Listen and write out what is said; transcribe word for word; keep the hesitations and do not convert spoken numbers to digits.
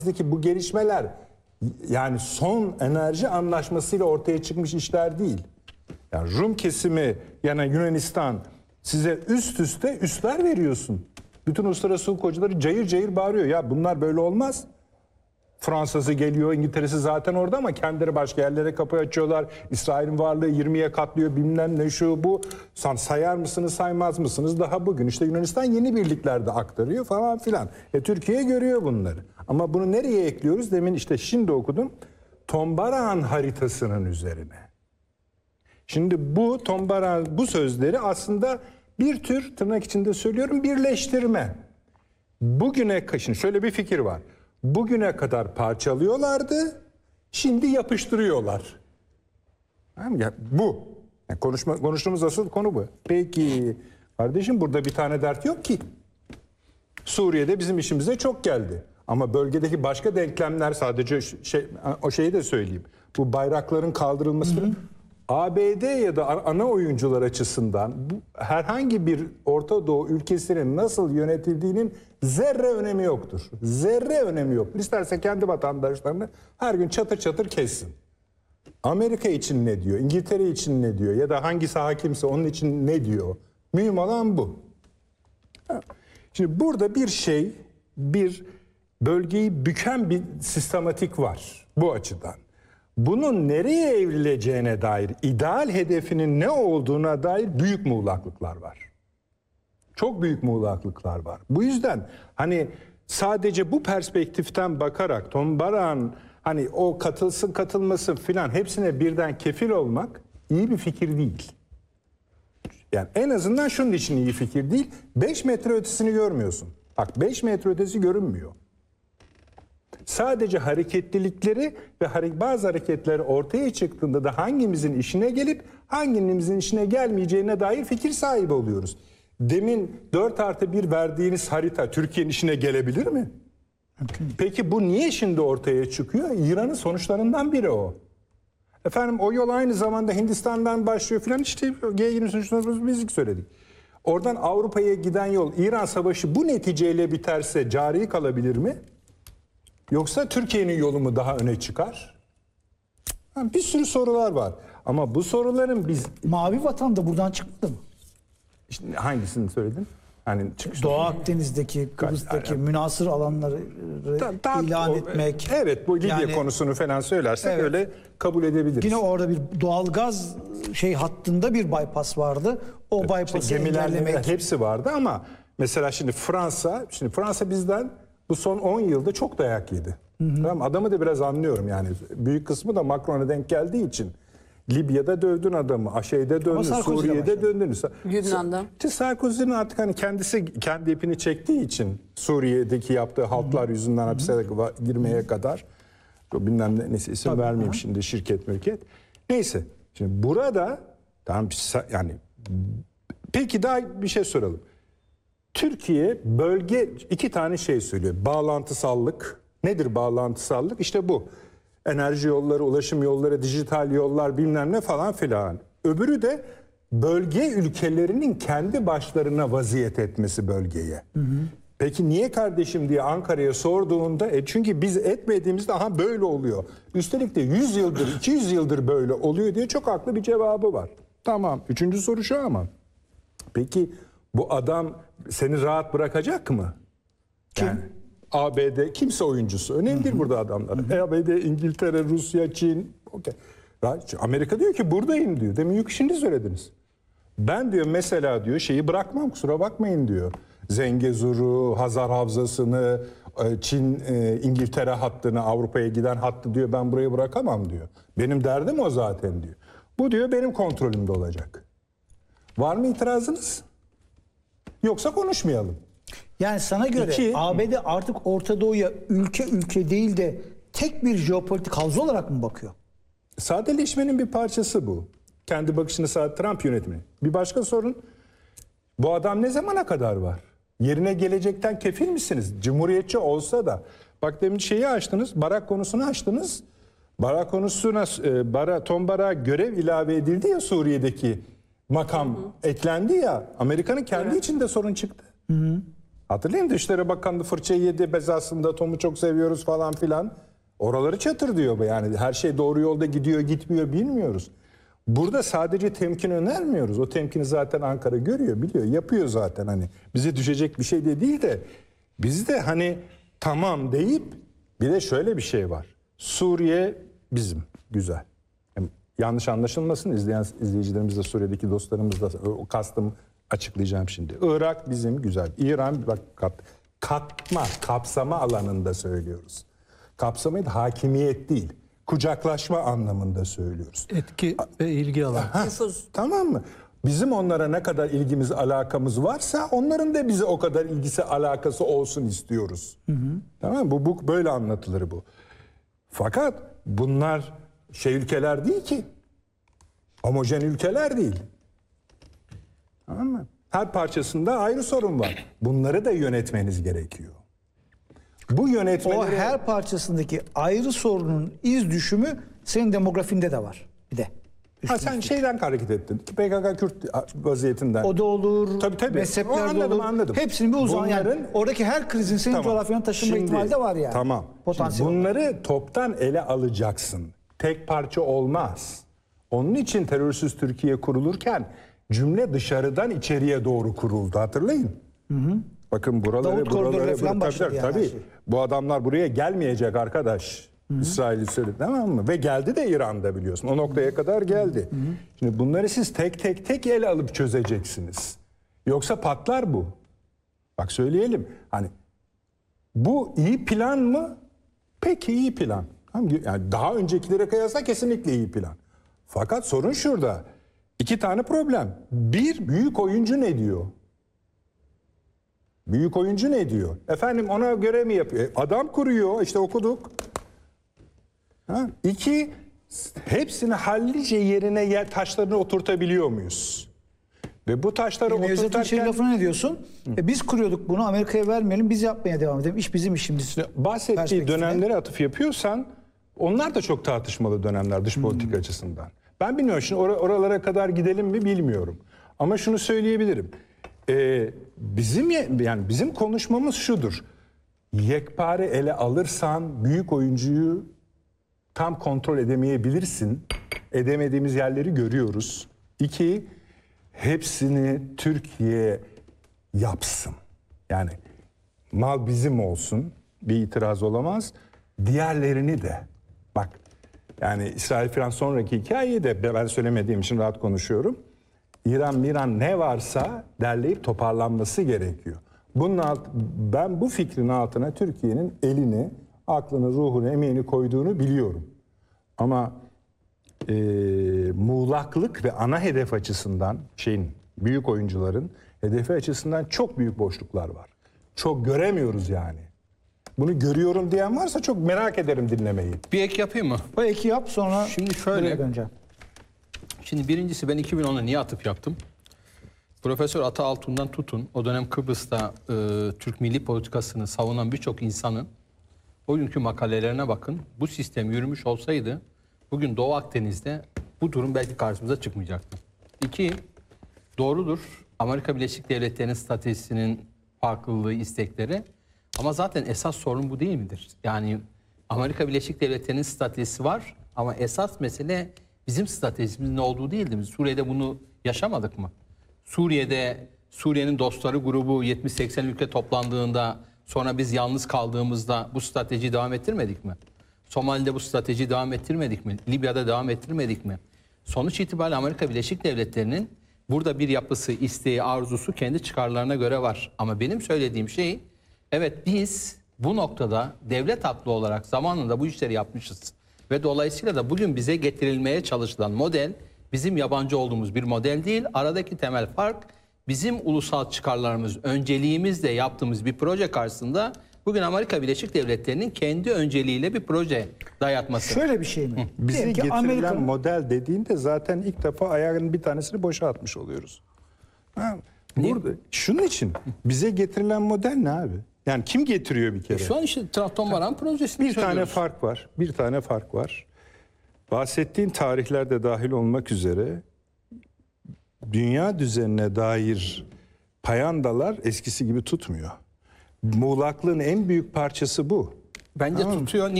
Bizdeki bu gelişmeler yani son enerji anlaşmasıyla ortaya çıkmış işler değil. Yani Rum kesimi yani Yunanistan size üst üste üsler veriyorsun. Bütün uluslararası hukukçuları cayır cayır bağırıyor. Ya bunlar böyle olmaz. Fransa'sı geliyor, İngiltere'si zaten orada ama kendileri başka yerlere kapı açıyorlar. İsrail'in varlığı yirmiye katlıyor, bilmem ne şu bu. Sen sayar mısınız, saymaz mısınız? Daha bugün işte Yunanistan yeni birliklerde aktarıyor falan filan. E, Türkiye görüyor bunları. Ama bunu nereye ekliyoruz? Demin işte şimdi okudum. Tombaran haritasının üzerine. Şimdi bu Tombaran bu sözleri aslında bir tür tırnak içinde söylüyorum birleştirme. Bugüne şimdi şöyle bir fikir var. Bugüne kadar parçalıyorlardı, şimdi yapıştırıyorlar. Ya bu. Yani konuşma, konuştuğumuz asıl konu bu. Peki kardeşim burada bir tane dert yok ki. Suriye'de bizim işimize çok geldi. Ama bölgedeki başka denklemler sadece şey, o şeyi de söyleyeyim. Bu bayrakların kaldırılması. Hı hı. A B D ya da ana oyuncular açısından bu, herhangi bir Orta Doğu ülkesinin nasıl yönetildiğinin zerre önemi yoktur. Zerre önemi yoktur. İsterse kendi vatandaşlarını her gün çatır çatır kessin. Amerika için ne diyor? İngiltere için ne diyor? Ya da hangisi hakimse onun için ne diyor? Mühim olan bu. Şimdi burada bir şey, bir bölgeyi büken bir sistematik var bu açıdan. Bunun nereye evrileceğine dair, ideal hedefinin ne olduğuna dair büyük muğlaklıklar var. Çok büyük muğlaklıklar var. Bu yüzden hani sadece bu perspektiften bakarak Tombaran hani o katılsın katılmasın filan hepsine birden kefil olmak iyi bir fikir değil. Yani en azından şunun için iyi fikir değil. beş metre ötesini görmüyorsun. Bak beş metre ötesi görünmüyor. Sadece hareketlilikleri ve bazı hareketler ortaya çıktığında da hangimizin işine gelip hangimizin işine gelmeyeceğine dair fikir sahibi oluyoruz. Demin dört artı bir verdiğiniz harita Türkiye'nin işine gelebilir mi? Okay. Peki bu niye şimdi ortaya çıkıyor? İran'ın sonuçlarından biri o. Efendim o yol aynı zamanda Hindistan'dan başlıyor filan işte G yirmi biz söyledik. Oradan Avrupa'ya giden yol İran Savaşı bu neticeyle biterse cari kalabilir mi? Yoksa Türkiye'nin yolu mu daha öne çıkar? Yani bir sürü sorular var. Ama bu soruların biz... Mavi Vatan da buradan çıkmadı mı? İşte hangisini söyledin? Yani Doğu Akdeniz'deki, Kıbrıs'taki yani, münasır alanları da, da, ilan o, etmek. Evet, bu Libya yani, konusunu falan söylersek evet, öyle kabul edebiliriz. Yine orada bir doğalgaz şey hattında bir bypass vardı. O evet, bypass'ı işte engellemek. Hepsi vardı ama mesela şimdi Fransa, şimdi Fransa bizden bu son on yılda çok dayak yedi. Hı hı. Tamam, adamı da biraz anlıyorum yani. Büyük kısmı da Macron'a denk geldiği için. Libya'da dövdün adamı, Aşey'de dövdün, Suriye'de dövdün. Lübnan'da. Sarkozy'nin artık hani kendisi kendi ipini çektiği için Suriye'deki yaptığı halklar hı hı. yüzünden hapse girmeye kadar bilmem ne neyse isim Tabii, vermeyeyim hı. şimdi şirket mülkiyet. Neyse. Şimdi burada tamam yani peki daha bir şey soralım. Türkiye bölge iki tane şey söylüyor. Bağlantısallık. Nedir bağlantısallık? İşte bu. Enerji yolları, ulaşım yolları, dijital yollar bilmem ne falan filan. Öbürü de bölge ülkelerinin kendi başlarına vaziyet etmesi bölgeye. Hı hı. Peki niye kardeşim diye Ankara'ya sorduğunda e çünkü biz etmediğimizde aha böyle oluyor. Üstelik de yüz yıldır, iki yüz yıldır böyle oluyor diye çok haklı bir cevabı var. Tamam. Üçüncü soru şu ama. Peki bu adam seni rahat bırakacak mı? Kim? Yani, A B D kimse oyuncusu. Önemli değil burada adamlar. Hı hı. A B D, İngiltere, Rusya, Çin. Okay. Amerika diyor ki buradayım diyor. Demin yük şimdi söylediniz. Ben diyor mesela diyor şeyi bırakmam kusura bakmayın diyor. Zengezur'u, Hazar Havzası'nı, Çin, İngiltere hattını, Avrupa'ya giden hattı diyor ben burayı bırakamam diyor. Benim derdim o zaten diyor. Bu diyor benim kontrolümde olacak. Var mı itirazınız? Yoksa konuşmayalım. Yani sana göre İki, A B D artık Orta Doğu'ya ülke ülke değil de tek bir jeopolitik havza olarak mı bakıyor? Sadeleşmenin bir parçası bu. Kendi bakışını sadece Trump yönetimi. Bir başka sorun. Bu adam ne zamana kadar var? Yerine gelecekten kefil misiniz? Cumhuriyetçi olsa da. Bak demin şeyi açtınız. Barak konusunu açtınız. Barak konusuna bara, Tombarak'a görev ilave edildi ya Suriye'deki makam hı hı. eklendi ya. Amerika'nın kendi evet. içinde sorun çıktı. Hı hı. Hatırlayın, Dışişleri Bakanlığı fırçayı yedi, biz aslında Tom'u çok seviyoruz falan filan. Oraları çatır diyor bu, yani her şey doğru yolda gidiyor gitmiyor bilmiyoruz. Burada sadece temkin önermiyoruz. O temkini zaten Ankara görüyor, biliyor, yapıyor zaten, hani bize düşecek bir şey de değil de biz de hani tamam deyip, bir de şöyle bir şey var. Suriye bizim, güzel. Yani yanlış anlaşılmasın, izleyen izleyicilerimiz de, Suriye'deki dostlarımız da, o kastım açıklayacağım şimdi. Irak bizim, güzel. İran, bak kat, katma, kapsama alanında söylüyoruz. Kapsamayı da hakimiyet değil, kucaklaşma anlamında söylüyoruz. Etki ve ilgi alanı. Ha, tamam mı? Bizim onlara ne kadar ilgimiz, alakamız varsa onların da bize o kadar ilgisi, alakası olsun istiyoruz. Hı hı. Tamam mı? Bu, bu böyle anlatılır bu. Fakat bunlar şey ülkeler değil ki. Homojen ülkeler değil. Tamam mı? Her parçasında ayrı sorun var. Bunları da yönetmeniz gerekiyor. Bu yönetmeleri... O her parçasındaki ayrı sorunun iz düşümü senin demografinde de var bir de. Ha, sen şeyden hareket ettin. P K K Kürt vaziyetinden. O da olur. Tabii tabii. Mezhepler O, anladım, de olur. Anladım. Hepsinin bir uzman. Bunların, yani oradaki her krizin senin tamam. coğrafyanı taşınma Şimdi, ihtimali de var yani. Tamam. Potansiyel Şimdi bunları toptan ele alacaksın. Tek parça olmaz. Onun için terörsüz Türkiye kurulurken cümle dışarıdan içeriye doğru kuruldu. Hatırlayın. Hı hı. Bakın buraları, Davut buraları, falan tabii, başladı tabii, yani tabii. Bu adamlar buraya gelmeyecek arkadaş. İsrail'i söyledi, tamam mı? Ve geldi de İran'da, biliyorsun. O noktaya kadar geldi. Hı hı. Şimdi bunları siz tek tek tek ele alıp çözeceksiniz. Yoksa patlar bu. Bak söyleyelim. Hani bu iyi plan mı? Peki iyi plan. Yani daha öncekilere kıyasla kesinlikle iyi plan. Fakat sorun şurada. İki tane problem. Bir, büyük oyuncu ne diyor? Büyük oyuncu ne diyor? Efendim ona göre mi yapıyor? E, adam kuruyor, işte okuduk. Ha? İki, hepsini hallice yerine yer taşlarını oturtabiliyor muyuz? Ve bu taşları Nevzat oturtarken... şey lafına ne diyorsun? E biz kuruyorduk bunu, Amerika'ya vermeyelim, biz yapmaya devam edelim. İş bizim işimiz. Bahsettiği dönemlere atıf yapıyorsan, onlar da çok tartışmalı dönemler dış politika hmm. açısından. Ben bilmiyorum, şimdi or- oralara kadar gidelim mi bilmiyorum. Ama şunu söyleyebilirim. Ee, bizim yani bizim konuşmamız şudur. Yekpare ele alırsan büyük oyuncuyu tam kontrol edemeyebilirsin. Edemediğimiz yerleri görüyoruz. İki, hepsini Türkiye yapsın. Yani mal bizim olsun, bir itiraz olamaz. Diğerlerini de. Bak, yani İsrail falan sonraki hikayeyi de ben söylemediğim için rahat konuşuyorum. İran, Miran ne varsa derleyip toparlanması gerekiyor. Bunun alt, ben bu fikrin altına Türkiye'nin elini, aklını, ruhunu, emeğini koyduğunu biliyorum. Ama e, muğlaklık ve ana hedef açısından, şeyin, büyük oyuncuların hedefi açısından çok büyük boşluklar var. Çok göremiyoruz yani. Bunu görüyorum diyen varsa çok merak ederim dinlemeyi. Bir ek yapayım mı? Bu eki yap, sonra şimdi şöyle döneceğim. Şimdi birincisi, ben iki bin onda niye atıf yaptım? Profesör Ata Altun'dan tutun, o dönem Kıbrıs'ta e, Türk milli politikasını savunan birçok insanın o günkü makalelerine bakın. Bu sistem yürümüş olsaydı bugün Doğu Akdeniz'de bu durum belki karşımıza çıkmayacaktı. İki, doğrudur. Amerika Birleşik Devletleri'nin stratejisinin farklılığı, istekleri. Ama zaten esas sorun bu değil midir? Yani Amerika Birleşik Devletleri'nin stratejisi var ama esas mesele bizim stratejimizin ne olduğu değildi. Biz Suriye'de bunu yaşamadık mı? Suriye'de Suriye'nin dostları grubu yetmiş seksen ülke toplandığında, sonra biz yalnız kaldığımızda bu stratejiyi devam ettirmedik mi? Somali'de bu stratejiyi devam ettirmedik mi? Libya'da devam ettirmedik mi? Sonuç itibariyle Amerika Birleşik Devletleri'nin burada bir yapısı, isteği, arzusu kendi çıkarlarına göre var. Ama benim söylediğim şey, evet biz bu noktada devlet aklı olarak zamanında bu işleri yapmışız. Ve dolayısıyla da bugün bize getirilmeye çalışılan model bizim yabancı olduğumuz bir model değil. Aradaki temel fark, bizim ulusal çıkarlarımız, önceliğimizle yaptığımız bir proje karşısında bugün Amerika Birleşik Devletleri'nin kendi önceliğiyle bir proje dayatması. Şöyle bir şey mi? Bize Diyelim ki getirilen Amerika... model dediğinde zaten ilk defa ayağının bir tanesini boşa atmış oluyoruz. Ha, burada, şunun için bize getirilen model ne abi? Yani kim getiriyor bir kere? Şu an işte Trabzon-Varan projesini Bir tane fark var. Bir tane fark var. Bahsettiğin tarihler de dahil olmak üzere dünya düzenine dair payandalar eskisi gibi tutmuyor. muğlaklığın en büyük parçası bu. Bence tutuyor.